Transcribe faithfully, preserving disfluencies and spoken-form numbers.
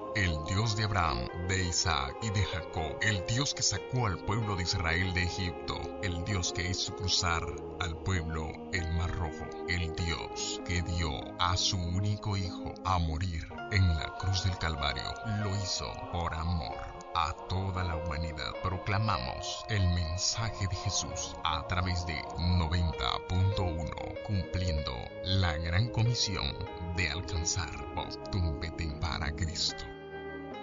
el Dios de Abraham, de Isaac y de Jacob, el Dios que sacó al pueblo de Israel de Egipto, el Dios que hizo cruzar al pueblo el Mar Rojo, el Dios que dio a su único hijo a morir en la cruz del Calvario, lo hizo por amor a toda la humanidad. Proclamamos el mensaje de Jesús a través de noventa punto uno, cumpliendo la gran comisión de alcanzar. Postúmbete para Cristo.